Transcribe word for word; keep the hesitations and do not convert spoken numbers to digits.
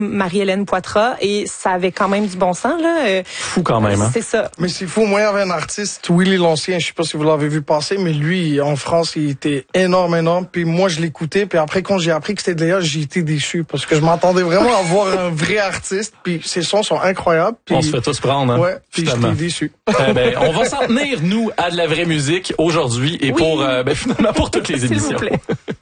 Marie-Hélène Poitras, et ça avait quand même du bon sens, là. Euh, Fou quand même, hein? C'est ça. Mais c'est fou. Moi, il y avait un artiste, Willy l'Ancien, je sais pas si vous l'avez vu passer, mais lui, en France, il était énorme, énorme. Puis moi, je l'écoutais. Puis après, quand j'ai appris que c'était de Léa, j'ai été déçu parce que je m'attendais vraiment à voir un vrai artiste. Puis ses sons sont incroyables. Puis, on se fait tous prendre, hein? Ouais, puis finalement. j'étais déçu. Eh ben, on va s'en tenir, nous, à de la vraie musique aujourd'hui et oui. pour, euh, ben, finalement, pour toutes les S'il émissions. vous plaît.